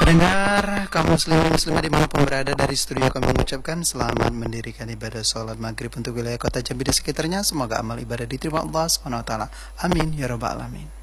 pendengar, kaum muslimin muslimat dimanapun berada, dari studio kami mengucapkan selamat mendirikan ibadah sholat maghrib untuk wilayah kota Jambi di sekitarnya. Semoga amal ibadah diterima Allah SWT. Amin ya rabbal alamin.